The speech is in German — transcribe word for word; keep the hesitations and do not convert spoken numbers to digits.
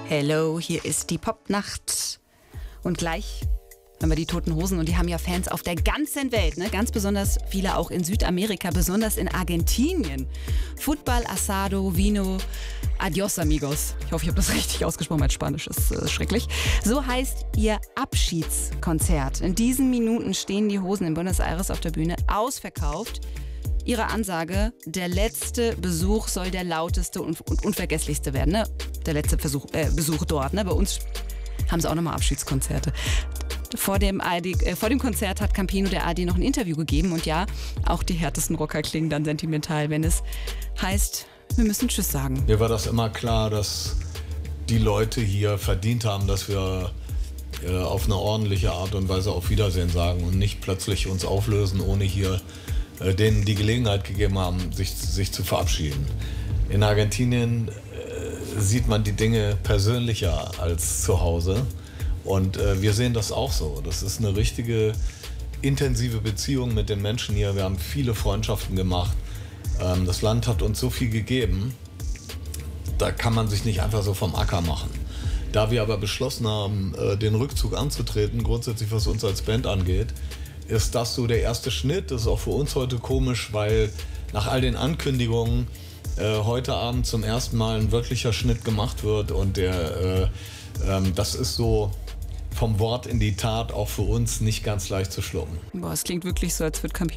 Hello, hier ist die Popnacht. Und gleich haben wir die Toten Hosen und die haben ja Fans auf der ganzen Welt, ne? Ganz besonders viele auch in Südamerika, besonders in Argentinien. Football, Asado, Vino, Adios amigos. Ich hoffe, ich habe das richtig ausgesprochen, mein Spanisch ist äh, schrecklich. So heißt ihr Abschiedskonzert. In diesen Minuten stehen die Hosen in Buenos Aires auf der Bühne, ausverkauft. Ihre Ansage, der letzte Besuch soll der lauteste und, und unvergesslichste werden. Ne? Der letzte Versuch, äh, Besuch dort. Ne? Bei uns haben sie auch nochmal Abschiedskonzerte. Vor dem, A R D, äh, vor dem Konzert hat Campino der A R D noch ein Interview gegeben. Und ja, auch die härtesten Rocker klingen dann sentimental, wenn es heißt, wir müssen Tschüss sagen. Mir war das immer klar, dass die Leute hier verdient haben, dass wir äh, auf eine ordentliche Art und Weise auf Wiedersehen sagen und nicht plötzlich uns auflösen, ohne hier äh, denen die Gelegenheit gegeben haben, sich, sich zu verabschieden. In Argentinien äh, sieht man die Dinge persönlicher als zu Hause. Und äh, wir sehen das auch so. Das ist eine richtige intensive Beziehung mit den Menschen hier. Wir haben viele Freundschaften gemacht. Ähm, das Land hat uns so viel gegeben, da kann man sich nicht einfach so vom Acker machen. Da wir aber beschlossen haben, äh, den Rückzug anzutreten, grundsätzlich was uns als Band angeht, ist das so der erste Schnitt. Das ist auch für uns heute komisch, weil nach all den Ankündigungen äh, heute Abend zum ersten Mal ein wirklicher Schnitt gemacht wird. Und der, äh, ähm, das ist so vom Wort in die Tat auch für uns nicht ganz leicht zu schlucken. Boah, es klingt wirklich so, als würde Campino